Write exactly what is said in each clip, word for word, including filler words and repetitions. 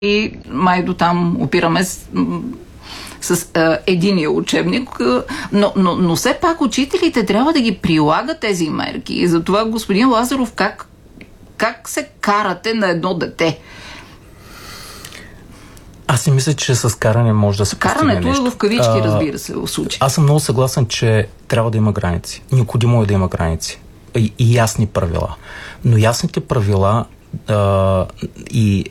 и май до там опираме с, с а, единия учебник, но, но, но все пак учителите трябва да ги прилагат тези мерки. И затова, господин Лазаров, как, как се карате на едно дете? Аз си мисля, че с каране може да се постигне нещо. Карането е в кавички, разбира се, в случай. Аз съм много съгласен, че трябва да има граници. Необходимо е да има граници. И, и ясни правила. Но ясните правила а, и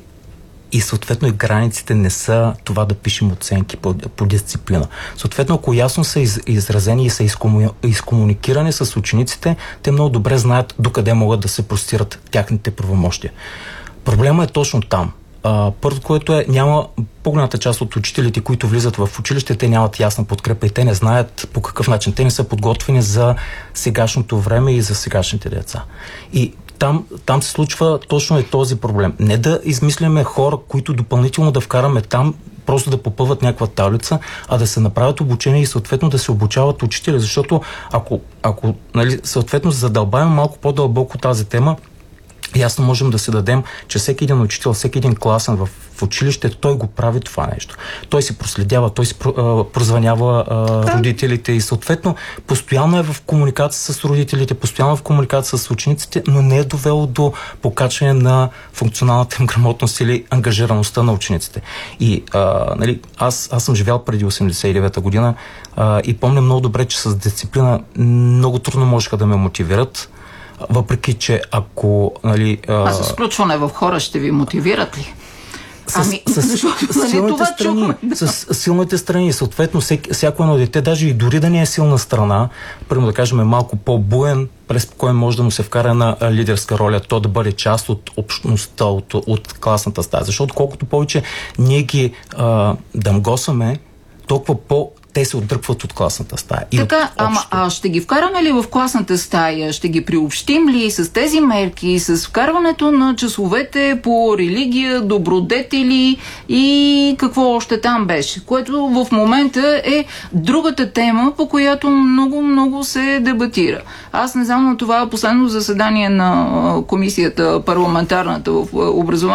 И съответно и границите не са това да пишем оценки по, по дисциплина. Съответно, ако ясно са из, изразени и са изкому, изкомуникирани с учениците, те много добре знаят докъде могат да се простират тяхните правомощия. Проблема е точно там. А, първо, което е, няма по-голямата част от учителите, които влизат в училище, те нямат ясна подкрепа и те не знаят по какъв начин. Те не са подготвени за сегашното време и за сегашните деца. И Там, там се случва точно е този проблем. Не да измисляме хора, които допълнително да вкараме там, просто да попълват някаква таблица, а да се направят обучение и съответно да се обучават учители. Защото ако, ако нали, съответно задълбаем малко по-дълбоко тази тема, ясно можем да се дадем, че всеки един учител, всеки един класен в, в училище, той го прави това нещо. Той си проследява, той си а, прозвънява а, родителите и съответно постоянно е в комуникация с родителите, постоянно е в комуникация с учениците, но не е довело до покачване на функционалната им грамотност или ангажираността на учениците. И а, нали, аз, аз съм живял преди осемдесет и девета година а, и помня много добре, че с дисциплина много трудно можеха да ме мотивират. Въпреки, че ако... Нали, а с включване в хора ще ви мотивират ли? С, ами, с, защото, с, силните това страни, чухме, да. с силните страни. Съответно, всеки, всяко едно дете, даже и дори да не е силна страна, примерно да кажем е малко по-буен, през кой може да му се вкара на лидерска роля, то да бъде част от общността, от, от класната стая. Защото колкото повече ние ги а, дъмгосаме, толкова по- те се отдръпват от класната стая. И така, ама а ще ги вкараме ли в класната стая? Ще ги приобщим ли с тези мерки, с вкарването на часовете по религия, добродетели и какво още там беше? Което в момента е другата тема, по която много-много се дебатира. Аз не знам на това последно заседание на комисията парламентарната в образование.